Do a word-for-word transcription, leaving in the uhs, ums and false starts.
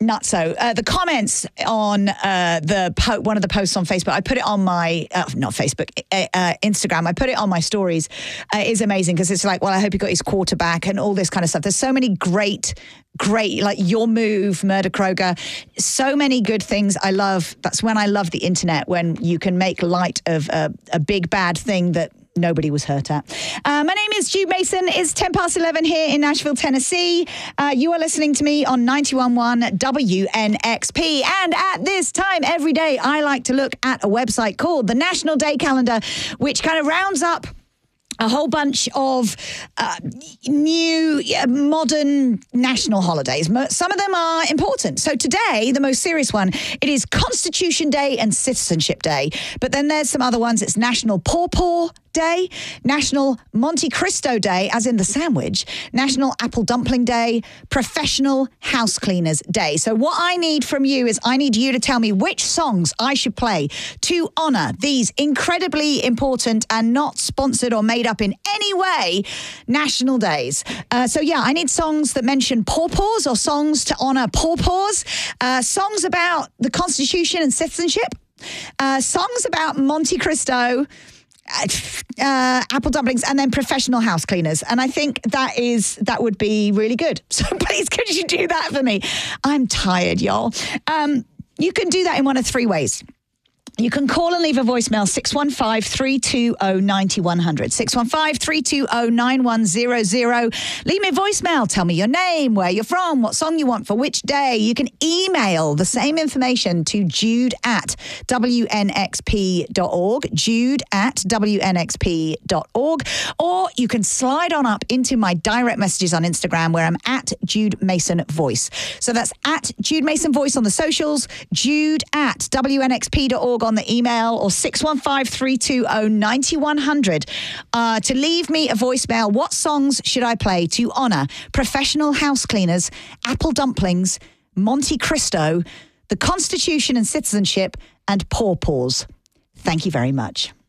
nutso. Uh, the comments on uh, the po- one of the posts on Facebook, I put it on my, uh, not Facebook, uh, uh, Instagram, I put it on my stories, uh, is amazing because it's like, well, I hope he got his quarterback and all this kind of stuff. There's so many great, great, like Your Move, Murder Kroger, so many good things I love. That's when I love the internet, when you can make light of a, a big bad thing that nobody was hurt at. Uh, my name is Jude Mason. It's ten past eleven here in Nashville, Tennessee. Uh, you are listening to me on ninety-one point one W N X P. And at this time every day, I like to look at a website called the National Day Calendar, which kind of rounds up a whole bunch of uh, new, uh, modern national holidays. Some of them are important. So today, the most serious one, it is Constitution Day and Citizenship Day. But then there's some other ones. It's National Paw Paw Day, National Monte Cristo Day, as in the sandwich, National Apple Dumpling Day, Professional House Cleaners Day. So what I need from you is I need you to tell me which songs I should play to honor these incredibly important and not sponsored or made up in any way national days. Uh, so yeah, I need songs that mention pawpaws or songs to honor pawpaws, uh, songs about the Constitution and citizenship, uh, songs about Monte Cristo, Uh, apple dumplings, and then professional house cleaners. And I think that is that would be really good. So please, could you do that for me? I'm tired, y'all. Um, you can do that in one of three ways. You can call and leave a voicemail, six one five, three two zero, nine one zero zero, six one five, three two zero, nine one zero zero. Leave me a voicemail. Tell me your name, where you're from, what song you want for which day. You can email the same information to jude at W N X P dot org, jude at W N X P dot org, or you can slide on up into my direct messages on Instagram, where I'm at Jude Mason Voice. So that's at Jude Mason Voice on the socials, jude at W N X P dot org on the email, or six one five, three two zero, nine one zero zero uh, to leave me a voicemail. What songs should I play to honor professional house cleaners, apple dumplings, Monte Cristo, the Constitution and citizenship, and pawpaws? Thank you very much.